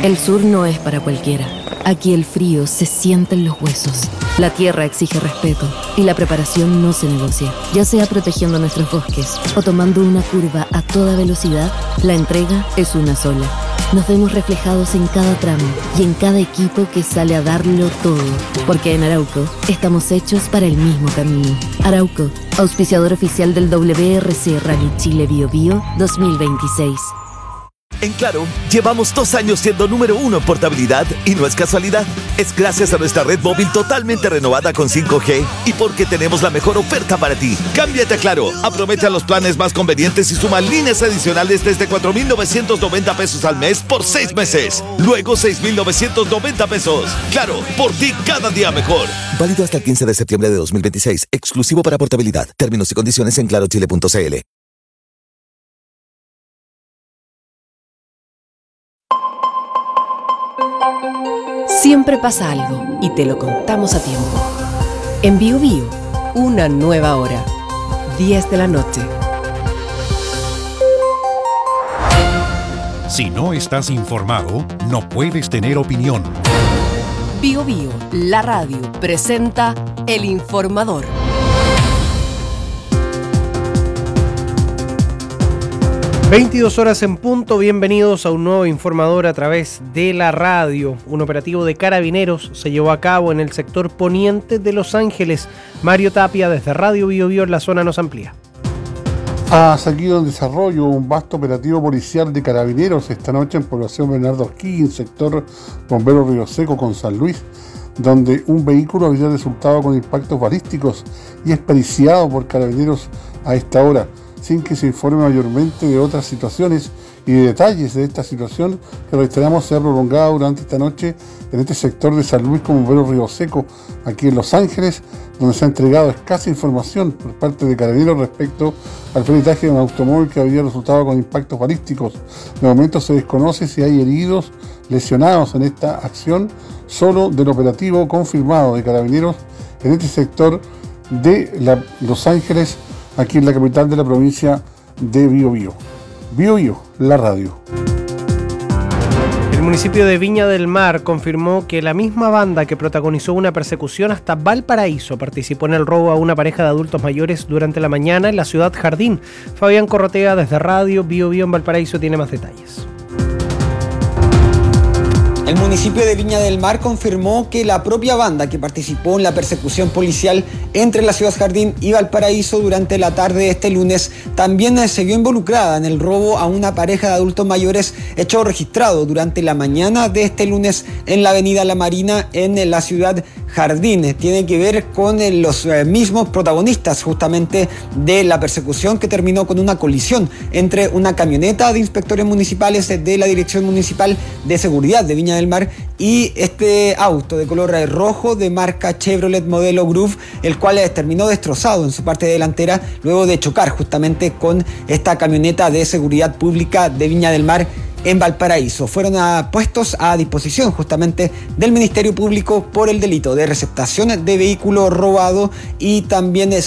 El sur no es para cualquiera. Aquí el frío se siente en los huesos. La tierra exige respeto y la preparación no se negocia. Ya sea protegiendo nuestros bosques o tomando una curva a toda velocidad, la entrega es una sola. Nos vemos reflejados en cada tramo y en cada equipo que sale a darlo todo. Porque en Arauco estamos hechos para el mismo camino. Arauco, auspiciador oficial del WRC Rally Chile Bio Bio 2026. En Claro, llevamos 2 años siendo número 1 en portabilidad y no es casualidad. Es gracias a nuestra red móvil totalmente renovada con 5G y porque tenemos la mejor oferta para ti. Cámbiate a Claro, aprovecha los planes más convenientes y suma líneas adicionales desde 4,990 pesos al mes por 6 meses. Luego 6,990 pesos. Claro, por ti cada día mejor. Válido hasta el 15 de septiembre de 2026. Exclusivo para portabilidad. Términos y condiciones en clarochile.cl. Siempre pasa algo y te lo contamos a tiempo. En Bio Bio, una nueva hora. 10 de la noche. Si no estás informado, no puedes tener opinión. Bio Bio, la radio, presenta El Informador. 22 horas en punto, bienvenidos a un nuevo Informador a través de la radio. Un operativo de Carabineros se llevó a cabo en el sector poniente de Los Ángeles. Mario Tapia desde Radio Bio Bio en la zona nos amplía. Ha seguido en desarrollo un vasto operativo policial de Carabineros esta noche en población Bernardo O'Higgins, sector Bombero Río Seco con San Luis, donde un vehículo había resultado con impactos balísticos y es periciado por Carabineros a esta hora, sin que se informe mayormente de otras situaciones y de detalles de esta situación que reiteramos se ha prolongado durante esta noche en este sector de San Luis con Bombero Río Seco, aquí en Los Ángeles, donde se ha entregado escasa información por parte de Carabineros respecto al peritaje de un automóvil que había resultado con impactos balísticos. De momento se desconoce si hay heridos, lesionados en esta acción, solo del operativo confirmado de Carabineros en este sector de Los Ángeles, aquí en la capital de la provincia de Bio Bio. Bio Bio, la radio. El municipio de Viña del Mar confirmó que la misma banda que protagonizó una persecución hasta Valparaíso participó en el robo a una pareja de adultos mayores durante la mañana en la ciudad Jardín. Fabián Corrotea desde Radio Bio Bio en Valparaíso tiene más detalles. El municipio de Viña del Mar confirmó que la propia banda que participó en la persecución policial entre la ciudad Jardín y Valparaíso durante la tarde de este lunes también se vio involucrada en el robo a una pareja de adultos mayores, hecho registrado durante la mañana de este lunes en la avenida La Marina en la ciudad Jardín. Tiene que ver con los mismos protagonistas justamente de la persecución que terminó con una colisión entre una camioneta de inspectores municipales de la Dirección Municipal de Seguridad de Viña del Mar y este auto de color rojo de marca Chevrolet modelo Groove, el cual terminó destrozado en su parte delantera luego de chocar justamente con esta camioneta de seguridad pública de Viña del Mar en Valparaíso. Fueron puestos a disposición justamente del Ministerio Público por el delito de receptación de vehículo robado y también